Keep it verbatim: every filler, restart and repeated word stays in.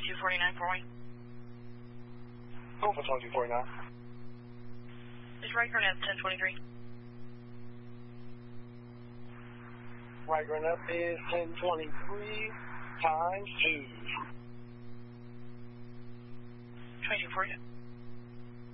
twenty-two forty-nine for me. Go for twenty-two forty-nine. It's right current at ten twenty-three. Right run up is ten twenty-three times two. twenty-two forty.